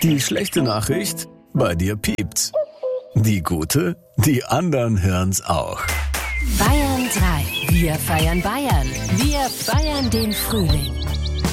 Die schlechte Nachricht? Bei dir piept's. Die gute? Die anderen hören's auch. Bayern 3. Wir feiern Bayern. Wir feiern den Frühling.